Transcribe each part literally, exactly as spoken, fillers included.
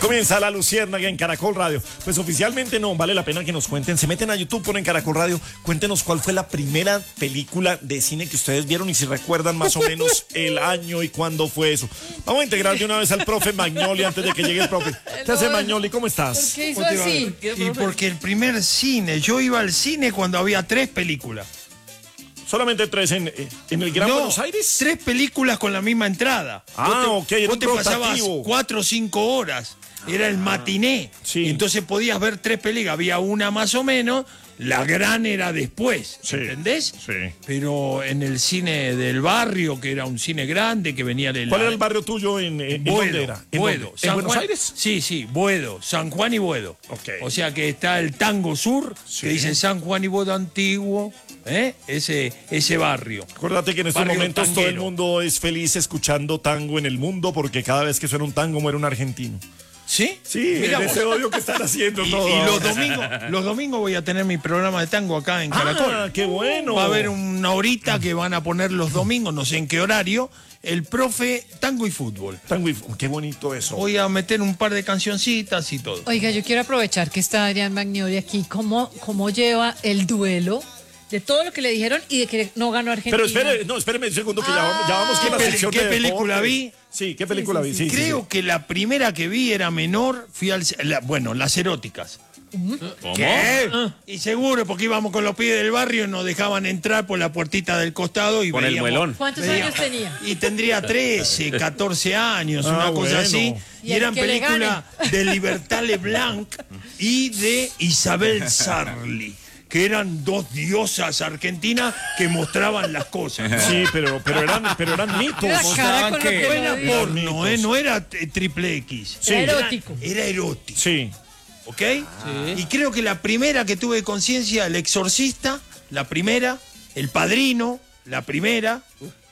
Comienza La Luciérnaga en Caracol Radio. Pues oficialmente no, vale la pena que nos cuenten. Se meten a YouTube, ponen Caracol Radio. Cuéntenos cuál fue la primera película de cine que ustedes vieron y si recuerdan más o menos el año y cuándo fue eso. Vamos a integrar de una vez al profe Magnoli antes de que llegue el profe. ¿Qué hace Magnoli? ¿Cómo estás? ¿Por qué hizo así? Y porque el primer cine, yo iba al cine cuando había tres películas. ¿Solamente tres en, en el Gran no, Buenos Aires? Tres películas con la misma entrada. Ah, vos te, ok, era vos un te pasabas rotativo. cuatro o cinco horas. Era el matiné. Sí. Entonces podías ver tres películas. Había una más o menos. La gran era después. Sí. ¿Entendés? Sí. Pero en el cine del barrio, que era un cine grande, que venía de la... ¿Cuál era el barrio tuyo en, en, en Buedo, dónde era? ¿En, Buedo. dónde? San ¿En Buenos Juan- Aires? Sí, sí, Buedo, San Juan y Buedo. Ok. O sea que está el Tango Sur, Sí. que dice San Juan y Buedo antiguo, ¿eh? ese, ese barrio. Acuérdate que en estos Barrio momentos todo el tanguero. mundo es feliz escuchando tango en el mundo porque cada vez que suena un tango muere un argentino. ¿Sí? Sí, Mira en vos. ese odio que están haciendo Y, todo. y los ahora. domingos, los domingos voy a tener mi programa de tango acá en Caracol. Ah, qué bueno. Va a haber una horita que van a poner los domingos, no sé en qué horario, el profe tango y fútbol. Tango y... Qué bonito eso. Voy a meter un par de cancioncitas y todo. Oiga, yo quiero aprovechar que está Adrián Magnoli aquí. ¿Cómo, cómo lleva el duelo de todo lo que le dijeron y de que no ganó Argentina? Pero espere, no, espéreme un segundo que ya vamos, ya vamos con ¿Qué la peli- sección qué de película deportes. vi? Sí, ¿qué película vi? Sí, sí, Creo sí. que la primera que vi era menor, fui al... la- bueno, las eróticas. ¿Qué? Y seguro, porque íbamos con los pibes del barrio y nos dejaban entrar por la puertita del costado y Con el veíamos- muelón. ¿Cuántos veíamos- años tenía? Y tendría trece, catorce años, Ah, una cosa bueno. así. Y Y el eran que le películas de Libertad Leblanc y de Isabel Sarli, que eran dos diosas argentinas que mostraban las cosas. Sí, pero, pero, eran, pero eran mitos. La cara con lo que No era lo dijo. porno, ¿eh? No era eh, triple X. Era erótico. Era erótico. Sí. ¿Ok? Y creo que la primera que tuve conciencia, El Exorcista, la primera, El Padrino, la primera,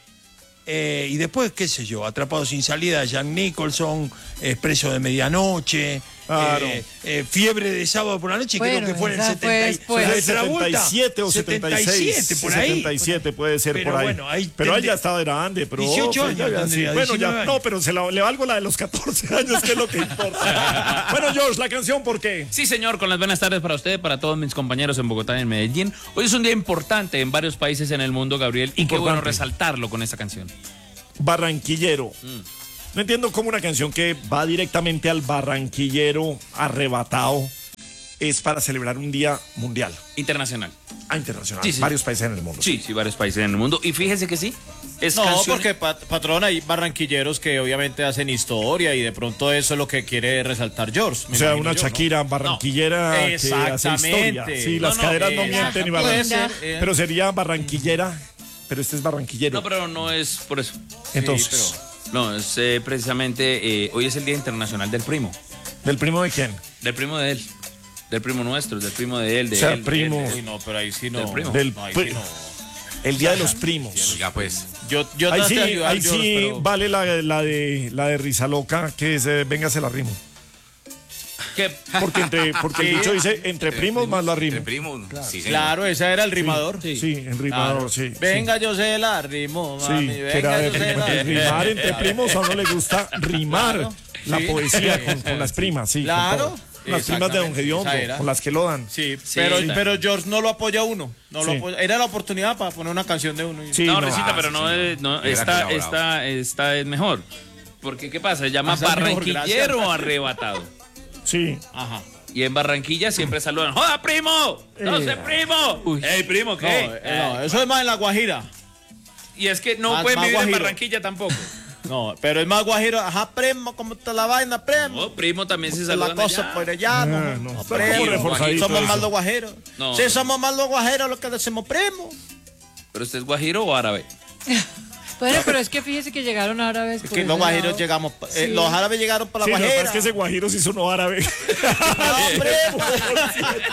eh, y después, qué sé yo, Atrapado sin salida de Jack Nicholson, Expreso de medianoche, Claro. eh, eh, Fiebre de sábado por la noche, Bueno, creo que fue en el esa fue setenta y- después. ¿la de Travolta? setenta y siete o setenta y seis. setenta y siete, por ahí. setenta y siete puede ser Pero por ahí. bueno, ahí pero ahí tendría- ya estaba grande, pero dieciocho pues, ya, años ya, sí. tendría, Bueno, diecinueve ya, años. no, pero se la- le valgo la de los catorce años, que es lo que importa. Bueno, George, la canción, ¿por qué? Sí, señor, con las buenas tardes para usted, para todos mis compañeros en Bogotá y en Medellín. Hoy es un día importante en varios países en el mundo, Gabriel, y qué Importante. bueno resaltarlo con esta canción. Barranquillero. No entiendo cómo una canción que va directamente al barranquillero arrebatado es para celebrar un día mundial, Internacional. ah, internacional, Sí, sí. varios países en el mundo. Sí, sí, varios países en el mundo. Y fíjese que sí. Es No, canción- porque pat- patrón, hay barranquilleros que obviamente hacen historia y de pronto eso es lo que quiere resaltar George. O me sea, imagino una yo, ¿no? Shakira barranquillera No, que hace exactamente. historia. Sí, No, las no, caderas no eh, mienten ni puede Puede barranquilleras. ser, eh, Pero sería barranquillera, pero este es barranquillero. No, pero no es por eso. Entonces, No, es eh, precisamente, eh, hoy es el Día Internacional del Primo. ¿del primo de quién? Del primo de él. Del primo nuestro, del primo de él. De O sea, él, de primo. él, de Uy, él. no, pero ahí sí no. Del primo. Del No, ahí pri- sí no. El día de los primos. Ya pues. Yo, yo Ahí traté sí, de ayudar, ahí George, sí pero- vale la, la de la de risa loca, que es eh, venga se la rimo. ¿Qué? Porque entre, porque el dicho dice entre primos más la rimo. Primos, sí, señor. Claro, ese era el rimador. Sí, en rimador, sí. Venga, yo se la rimo, Sí, mami. que era Venga, de yo se la pues, rimar entre primos, a uno le gusta rimar Claro, la sí. poesía con, con las primas, sí. con Claro, todo. Con las primas de Don exactamente, Gediondo, esa era. con las que lo dan. Sí, Sí, pero, está. pero George no lo apoya a uno. No lo Sí. apoya- Era la oportunidad para poner una canción de uno. y- Sí, No, no, Recita, ah, pero sí, no, señor. es, no Era esta, colaborado. esta, esta es mejor. Porque, ¿qué pasa? Se llama Ah, esa es mejor, barranquillero gracias. arrebatado. sí. Ajá. Y en Barranquilla siempre saludan, ¡joda, primo! ¡No sé, primo! ¡Ey, primo, No, qué! eh, no, eso es más en la Guajira. Y es que no Más- pueden más vivir en guajiro. Barranquilla tampoco. No, pero es más guajiro. Ajá, primo, ¿cómo está la vaina, primo? No, primo también se ¿Cómo está saludan la cosa allá. por allá? Ah, No, no, no, está primo. como reforzadito Somos eso. más los guajeros. No. Sí, somos más los guajeros los que decimos primo. ¿Pero usted es guajiro o árabe? Bueno, pero es que fíjese que llegaron árabes. Es por que ese los guajeros lado. llegamos. eh, Sí. Los árabes llegaron para Sí, la lo que pasa guajera. es que ese guajiro sí sonó árabe. No, primo.